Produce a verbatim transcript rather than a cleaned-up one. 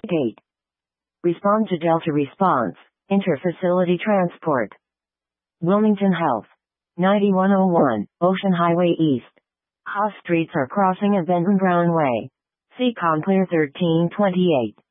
eight. Respond to Delta Response, Interfacility Transport. Wilmington Health. ninety-one oh one, Ocean Highway East. Haas Streets are crossing at Benton Brown Way. See Conclear thirteen twenty-eight.